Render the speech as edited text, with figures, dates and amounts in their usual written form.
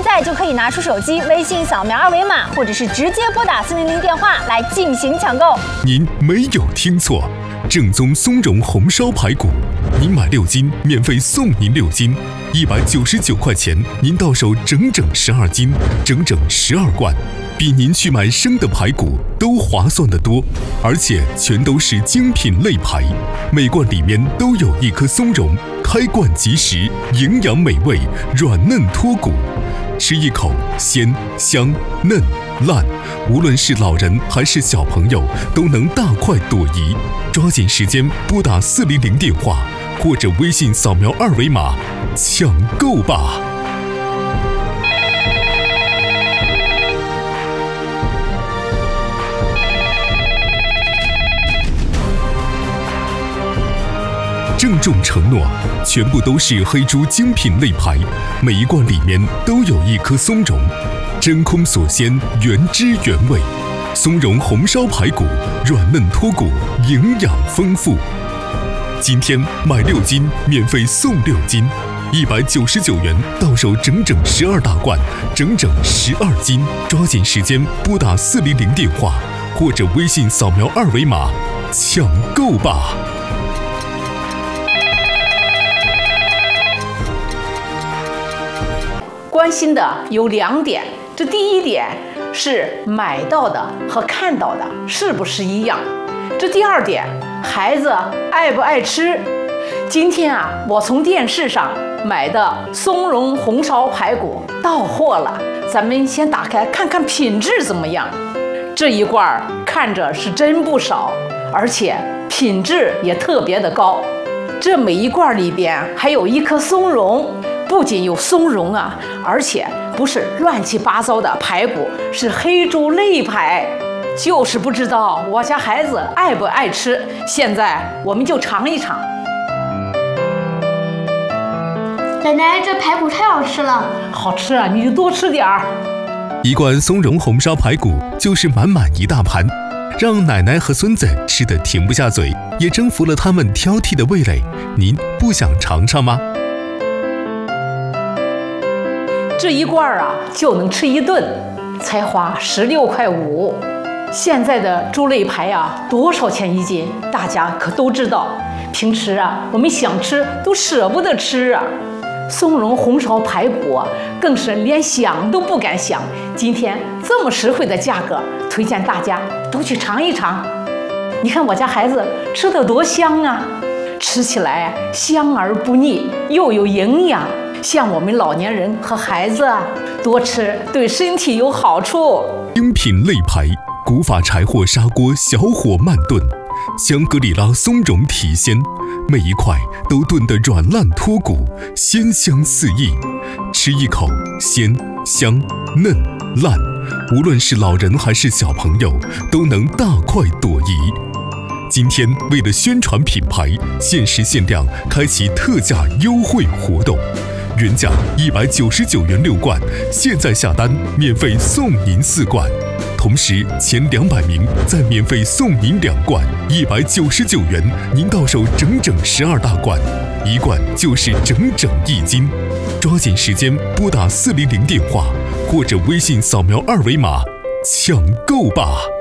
现在就可以拿出手机，微信扫描二维码，或者是直接拨打400电话来进行抢购。 您没有听错，正宗松茸红烧排骨，您买6斤免费送您6斤，199块钱，您到手整整12斤，整整12罐，比您去买生的排骨都划算得多，而且全都是精品肋排，每罐里面都有1颗松茸，开罐即食，营养美味，软嫩脱骨，吃一口鲜香嫩烂，无论是老人还是小朋友都能大快朵颐。抓紧时间拨打400电话，或者微信扫描二维码抢购吧。郑重承诺，全部都是黑猪精品肋排，每一罐里面都有1颗松茸，真空锁鲜，原汁原味。松茸红烧排骨，软嫩脱骨，营养丰富。今天买6斤免费送6斤，199元到手整整12大罐，整整12斤。抓紧时间拨打400电话，或者微信扫描二维码抢购吧。 关心的有2点，这第一点是买到的和看到的是不是一样，这第2点，孩子爱不爱吃。今天啊，我从电视上买的松茸红烧排骨到货了，咱们先打开看看品质怎么样。这一罐看着是真不少，而且品质也特别的高。这每一罐里边还有1颗松茸，不仅有松茸啊，而且不是乱七八糟的排骨，是黑猪肋排。就是不知道我家孩子爱不爱吃，现在我们就尝一尝。 奶奶，这排骨太好吃了。 好吃啊，你就多吃点儿。 一罐松茸红烧排骨就是满满一大盘，让奶奶和孙子吃得停不下嘴，也征服了他们挑剔的味蕾。您不想尝尝吗？ 这一罐啊就能吃1顿，才花16.5块。现在的猪肋排啊多少钱1斤？大家可都知道。平时啊我们想吃都舍不得吃啊。松茸红烧排骨啊更是连想都不敢想。今天这么实惠的价格，推荐大家都去尝一尝。你看我家孩子吃得多香啊，吃起来香而不腻，又有营养。像我们老年人和孩子啊，多吃对身体有好处。 精品肋排，古法柴火砂锅小火慢炖，香格里拉松茸体鲜，每一块都炖得软烂脱骨，鲜香四溢。吃一口鲜香嫩烂，无论是老人还是小朋友都能大快朵颐。今天为了宣传品牌，限时限量开启特价优惠活动，原价199元6罐，现在下单免费送您4罐，同时前200名再免费送您2罐，199元您到手整整12大罐，1罐就是整整1斤。抓紧时间拨打400电话，或者微信扫描二维码抢购吧。